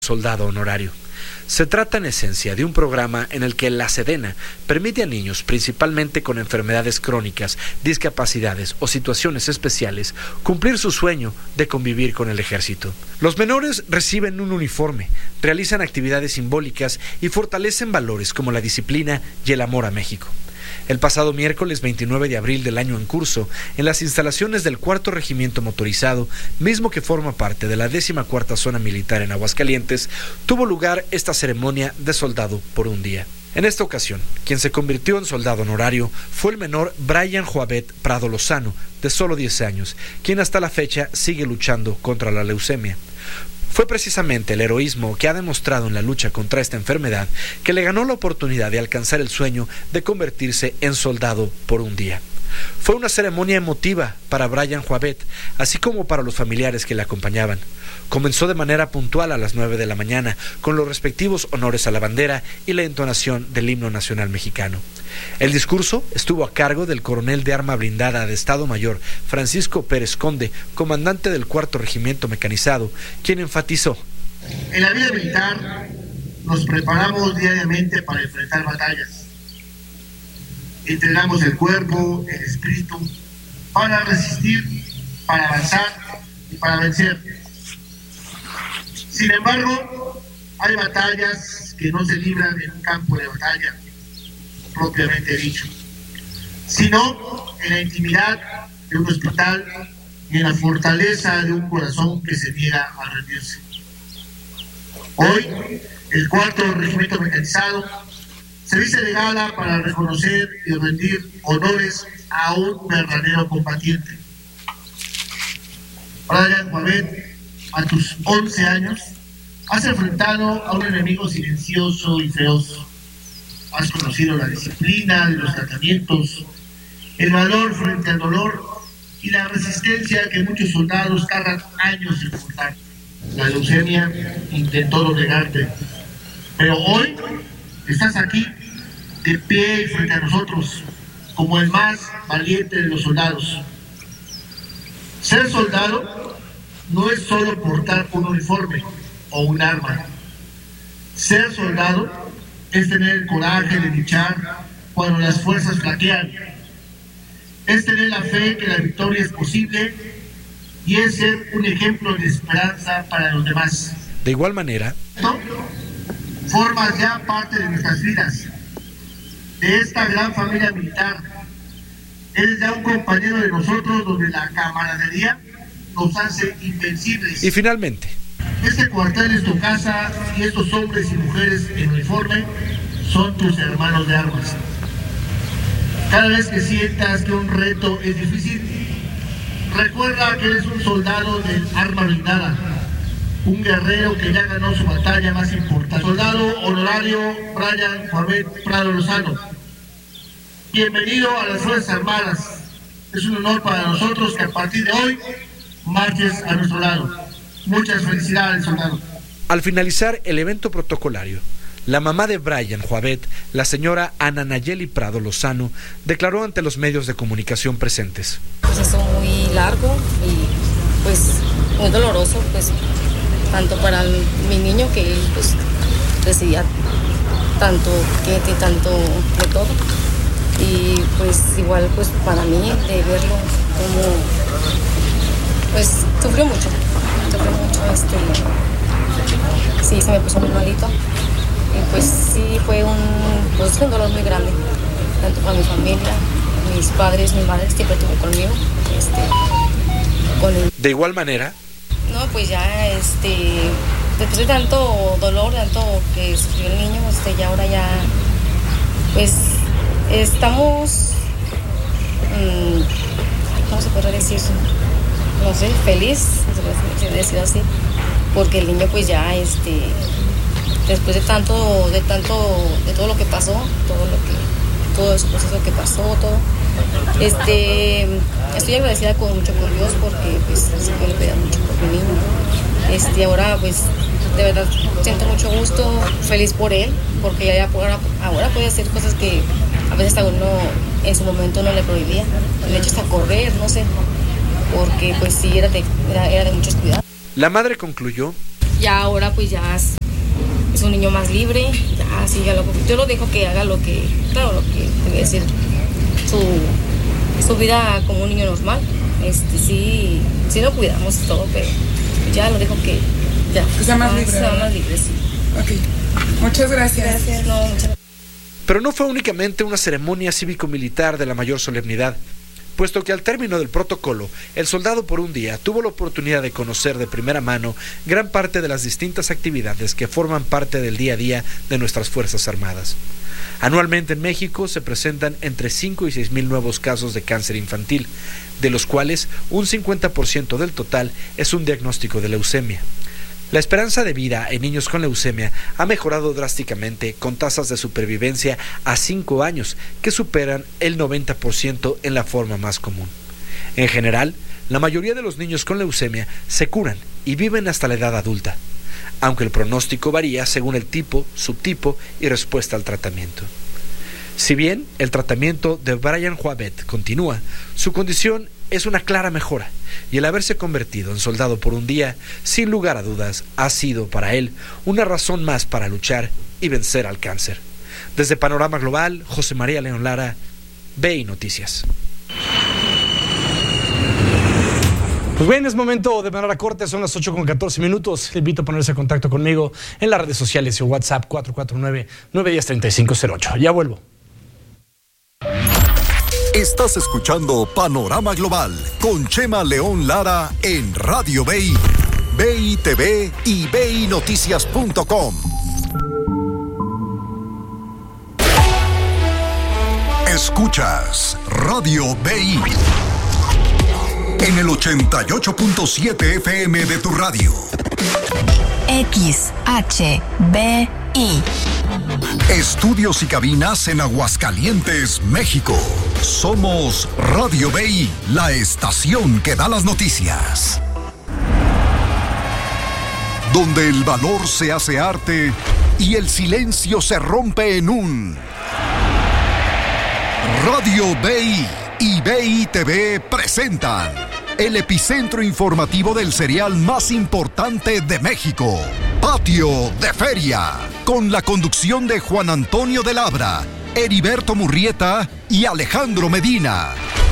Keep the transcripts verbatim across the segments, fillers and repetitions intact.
Soldado Honorario. Se trata en esencia de un programa en el que la Sedena permite a niños, principalmente con enfermedades crónicas, discapacidades o situaciones especiales, cumplir su sueño de convivir con el ejército. Los menores reciben un uniforme, realizan actividades simbólicas y fortalecen valores como la disciplina y el amor a México. El pasado miércoles veintinueve de abril del año en curso, en las instalaciones del cuarto Regimiento Motorizado, mismo que forma parte de la décima cuarta Zona Militar en Aguascalientes, tuvo lugar esta ceremonia de soldado por un día. En esta ocasión, quien se convirtió en soldado honorario fue el menor Brian Joabet Prado Lozano, de solo diez años, quien hasta la fecha sigue luchando contra la leucemia. Fue precisamente el heroísmo que ha demostrado en la lucha contra esta enfermedad que le ganó la oportunidad de alcanzar el sueño de convertirse en soldado por un día. Fue una ceremonia emotiva para Brian Joabet, así como para los familiares que le acompañaban. Comenzó de manera puntual a las nueve de la mañana, con los respectivos honores a la bandera y la entonación del himno nacional mexicano. El discurso estuvo a cargo del coronel de arma blindada de Estado Mayor, Francisco Pérez Conde, comandante del cuarto Regimiento Mecanizado, quien enfatizó: en la vida militar nos preparamos diariamente para enfrentar batallas. Entrenamos el cuerpo, el espíritu, para resistir, para avanzar y para vencer. Sin embargo, hay batallas que no se libran en un campo de batalla propiamente dicho, sino en la intimidad de un hospital y en la fortaleza de un corazón que se niega a rendirse. Hoy, el cuarto Regimiento Mecanizado se viste de gala para reconocer y rendir honores a un verdadero combatiente. Brian Joabet, a tus once años, has enfrentado a un enemigo silencioso y feroz. Has conocido la disciplina de los tratamientos, el valor frente al dolor y la resistencia que muchos soldados tardan años en forjar. La leucemia intentó doblegarte, pero hoy estás aquí, de pie y frente a nosotros, como el más valiente de los soldados. Ser soldado no es solo portar un uniforme o un arma. Ser soldado es tener el coraje de luchar cuando las fuerzas flaquean. Es tener la fe que la victoria es posible y es ser un ejemplo de esperanza para los demás. De igual manera, ¿no? Formas ya parte de nuestras vidas, de esta gran familia militar. Eres ya un compañero de nosotros donde la camaradería nos hace invencibles. Y finalmente, este cuartel es tu casa y estos hombres y mujeres en uniforme son tus hermanos de armas. Cada vez que sientas que un reto es difícil, recuerda que eres un soldado del arma blindada, un guerrero que ya ganó su batalla más importante. Soldado honorario Brian Joabet Prado Lozano, bienvenido a las Fuerzas Armadas. Es un honor para nosotros que a partir de hoy marches a nuestro lado. Muchas felicidades, soldado. Al finalizar el evento protocolario, la mamá de Brian Joabet, la señora Ana Nayeli Prado Lozano, declaró ante los medios de comunicación presentes: pues eso muy largo y pues muy doloroso, pues tanto para mi niño, que él pues recibía tanto que tanto de todo, y pues igual pues para mí de verlo como pues sufrió mucho, sufrió mucho, este, sí, se me puso muy malito, y pues sí fue un, pues, un dolor muy grande, tanto para mi familia, mis padres, mi madre siempre estuvo conmigo, este, con el... De igual manera, no, pues ya, este, después de tanto dolor, tanto que sufrió el niño, este, ya ahora ya, pues, estamos, mmm, ¿cómo se podría decir eso? No sé, feliz, se puede decir así, porque el niño pues ya, este, después de tanto, de tanto, de todo lo que pasó, todo lo que, todo ese proceso que pasó, todo, este, estoy agradecida con mucho con Dios porque pues se puede cuidar mucho por mi niño, este, ahora pues de verdad siento mucho gusto, feliz por él, porque ya ahora, ahora puede hacer cosas que a veces a uno en su momento no le prohibía, de hecho hasta correr, no sé, porque pues sí era de, era, era de muchos cuidados. La madre concluyó ya ahora pues ya es, es un niño más libre, ya siga lo, yo lo dejo que haga lo que, claro, lo que debe decir, su, su vida como un niño normal. Este, sí, sí lo cuidamos y todo, pero ya lo dejo que ya. Que sea más libre. Sea más libre, sí. Ok, muchas gracias. Gracias, no, muchas gracias. Pero no fue únicamente una ceremonia cívico-militar de la mayor solemnidad, puesto que al término del protocolo, el soldado por un día tuvo la oportunidad de conocer de primera mano gran parte de las distintas actividades que forman parte del día a día de nuestras Fuerzas Armadas. Anualmente en México se presentan entre cinco y seis mil nuevos casos de cáncer infantil, de los cuales un cincuenta por ciento del total es un diagnóstico de leucemia. La esperanza de vida en niños con leucemia ha mejorado drásticamente con tasas de supervivencia a cinco años que superan el noventa por ciento en la forma más común. En general, la mayoría de los niños con leucemia se curan y viven hasta la edad adulta, aunque el pronóstico varía según el tipo, subtipo y respuesta al tratamiento. Si bien el tratamiento de Brian Joabet continúa, su condición es una clara mejora, y el haberse convertido en soldado por un día, sin lugar a dudas, ha sido para él una razón más para luchar y vencer al cáncer. Desde Panorama Global, José María León Lara, B I Noticias. Pues bien, es momento de parar a corte, son las ocho con catorce minutos. Le invito a ponerse en contacto conmigo en las redes sociales y WhatsApp cuatro cuatro nueve, nueve uno cero, tres cinco cero ocho. Ya vuelvo. Estás escuchando Panorama Global con Chema León Lara en Radio B I, B I T V y B I Noticias punto com. Escuchas Radio B I en el ochenta y ocho punto siete F M de tu radio. X H B I. Estudios y cabinas en Aguascalientes, México. Somos Radio B I, la estación que da las noticias. Donde el valor se hace arte y el silencio se rompe en un... Radio B I y B I T V presentan el epicentro informativo del cereal más importante de México, Patio de Feria, con la conducción de Juan Antonio de Labra, Heriberto Murrieta y Alejandro Medina.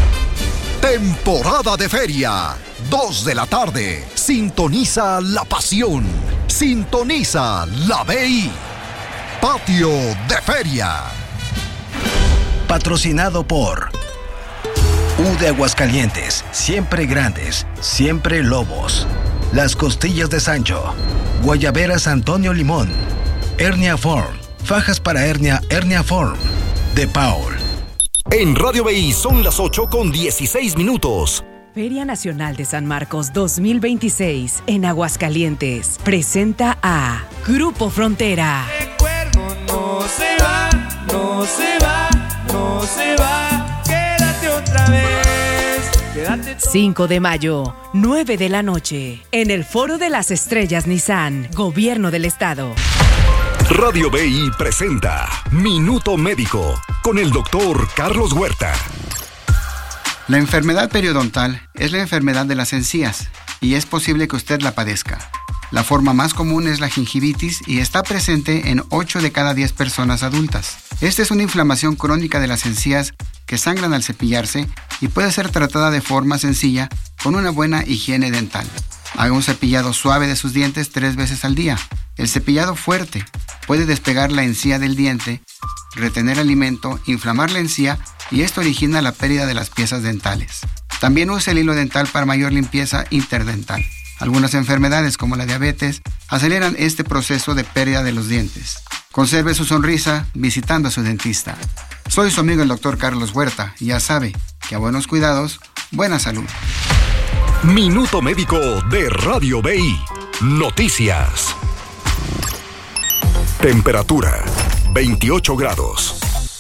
Temporada de feria, dos de la tarde. Sintoniza la pasión. Sintoniza la B I. Patio de Feria. Patrocinado por U de Aguascalientes, siempre grandes, siempre lobos. Las Costillas de Sancho, Guayaberas Antonio Limón, Hernia Form, fajas para hernia, Hernia Form, de Paul. En Radio B I son las ocho con dieciséis minutos. Feria Nacional de San Marcos dos mil veintiséis en Aguascalientes presenta a Grupo Frontera. El cuerno no se va, no se va, no se va, quédate otra vez. Quédate cinco de mayo, nueve de la noche, en el Foro de las Estrellas Nissan, Gobierno del Estado. Radio B I presenta Minuto Médico con el doctor Carlos Huerta. La enfermedad periodontal es la enfermedad de las encías y es posible que usted la padezca. La forma más común es la gingivitis y está presente en ocho de cada diez personas adultas. Esta es una inflamación crónica de las encías que sangran al cepillarse y puede ser tratada de forma sencilla con una buena higiene dental. Haga un cepillado suave de sus dientes tres veces al día. El cepillado fuerte puede despegar la encía del diente, retener alimento, inflamar la encía y esto origina la pérdida de las piezas dentales. También use el hilo dental para mayor limpieza interdental. Algunas enfermedades como la diabetes aceleran este proceso de pérdida de los dientes. Conserve su sonrisa visitando a su dentista. Soy su amigo el doctor Carlos Huerta y ya sabe que a buenos cuidados, buena salud. Minuto Médico de Radio B I. Noticias. Temperatura veintiocho grados.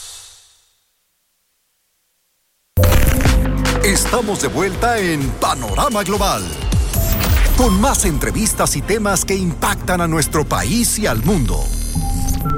Estamos de vuelta en Panorama Global, con más entrevistas y temas que impactan a nuestro país y al mundo.